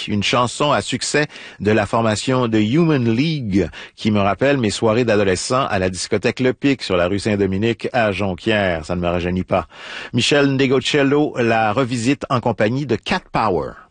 une chanson à succès de la formation de Human League qui me rappelle mes soirées d'adolescent à la discothèque Le Pic sur la rue Saint-Dominique à Jonquière. Ça ne me rajeunit pas. Michel Ndegocello la revisite en compagnie de Cat Power.